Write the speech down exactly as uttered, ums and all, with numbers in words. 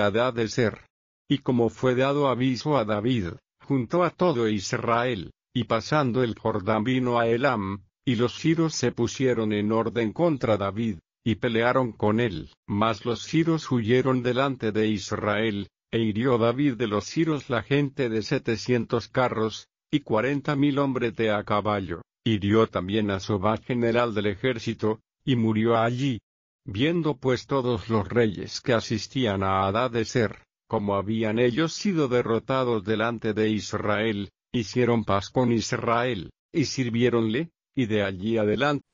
Hadadezer. Y como fue dado aviso a David, juntó a todo Israel, y pasando el Jordán vino a Elam, y los siros se pusieron en orden contra David, y pelearon con él. Mas los siros huyeron delante de Israel, e hirió David de los siros la gente de setecientos carros, y cuarenta mil hombres de a caballo. Hirió también a Sobach general del ejército, y murió allí. Viendo pues todos los reyes que asistían a Hadadezer, como habían ellos sido derrotados delante de Israel, hicieron paz con Israel, y sirviéronle, y de allí adelante